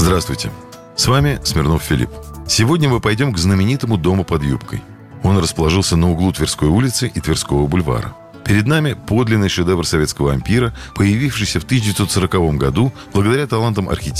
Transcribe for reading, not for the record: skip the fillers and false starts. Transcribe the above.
Здравствуйте, с вами Смирнов Филипп. Сегодня мы пойдем к знаменитому дому под юбкой. Он расположился на углу Тверской улицы и Тверского бульвара. Перед нами подлинный шедевр советского ампира, появившийся в 1940 году благодаря талантам архитектора